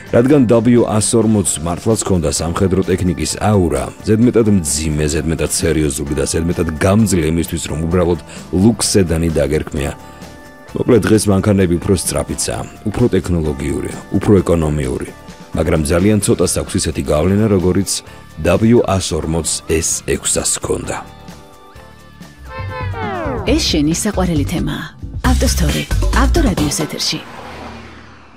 რადგან W140 მართლაც ჰქონდა სამხედრო ტექნიკის აურა, ზედმეტად მძიმე, ზედმეტად სერიოზული და ზედმეტად გამძლე იმისთვის, რომ უბრალოდ ლუქს სედანი დაგერქმია. მოკლედ დღეს მანქანები უფრო სწრაფიცაა, უფრო ტექნოლოგიური, უფრო ეკონომიური, მაგრამ ძალიან ცოტას აქვს ისეთი გავლენა, როგორიც W140 S600-ს ჰქონდა. ეს შენი საყვარელი თემაა. ავტოსტორი, ავტორადიოს ეთერში.